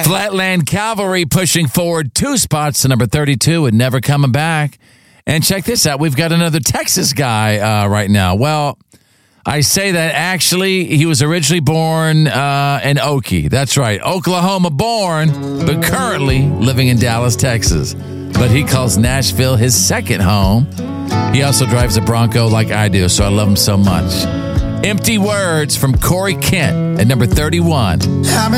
Flatland Cavalry pushing forward 2 spots to number 32 and never coming back. And check this out. We've got another Texas guy right now. Well, I say that actually he was originally born in Okie. That's right. Oklahoma born, but currently living in Dallas, Texas. But he calls Nashville his second home. He also drives a Bronco like I do, so I love him so much. Empty Words from Corey Kent at number 31.